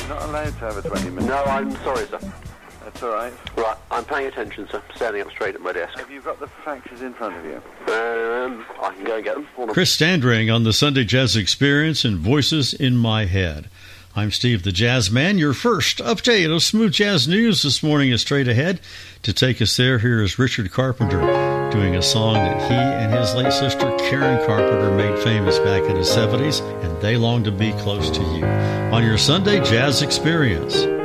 You're not allowed to have a 20 minutes. No, I'm sorry, sir. That's all right. Right, I'm paying attention, sir. Standing up straight at my desk. Have you got the faxes in front of you? I can go and get them. Hold on. Chris Standring on the Sunday Jazz Experience and Voices in My Head. I'm Steve the Jazz Man. Your first update of smooth jazz news this morning is straight ahead. To take us there, here is Richard Carpenter doing a song that he and his late sister Karen Carpenter made famous back in the 70s, and They Long to Be Close to You, on your Sunday Jazz Experience.